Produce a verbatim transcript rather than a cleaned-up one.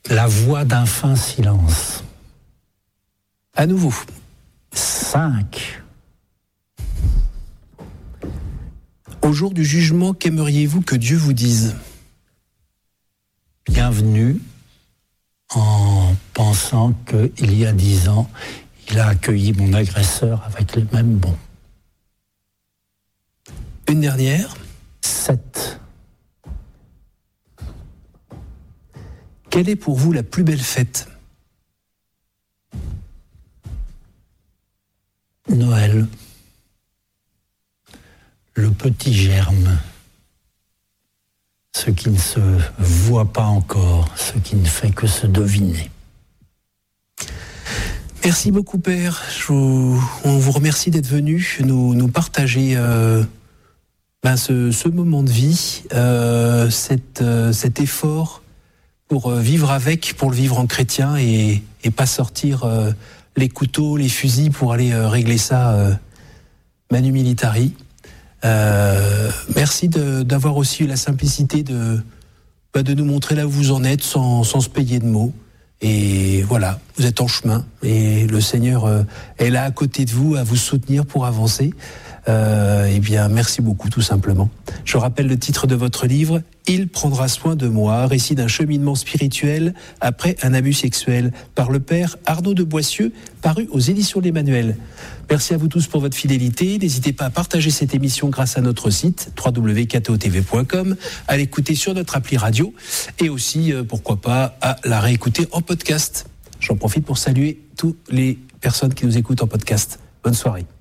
La voix d'un fin silence. À nouveau. cinq. Au jour du jugement, qu'aimeriez-vous que Dieu vous dise ? Bienvenue, en pensant qu'il y a dix ans, il a accueilli mon agresseur avec les mêmes bons. Une dernière. sept. Quelle est pour vous la plus belle fête ? Noël. Le petit germe. Ce qui ne se voit pas encore, ce qui ne fait que se deviner. Merci beaucoup, Père. Je vous, on vous remercie d'être venu nous, nous partager euh, ben ce, ce moment de vie, euh, cette, euh, cet effort pour vivre avec, pour le vivre en chrétien et, et pas sortir euh, les couteaux, les fusils pour aller euh, régler ça euh, manu militari. Euh, merci de, d'avoir aussi eu la simplicité de, bah, de nous montrer là où vous en êtes sans, sans se payer de mots. Et voilà, vous êtes en chemin et le Seigneur euh, est là à côté de vous à vous soutenir pour avancer. Euh, eh bien, merci beaucoup, tout simplement. Je rappelle le titre de votre livre, « Il prendra soin de moi », récit d'un cheminement spirituel après un abus sexuel, par le père Arnaud de Boissieu, paru aux éditions l'Emmanuel. Merci à vous tous pour votre fidélité. N'hésitez pas à partager cette émission grâce à notre site w w w point k t o t v point com, à l'écouter sur notre appli radio et aussi, euh, pourquoi pas, à la réécouter en podcast. J'en profite pour saluer toutes les personnes qui nous écoutent en podcast. Bonne soirée.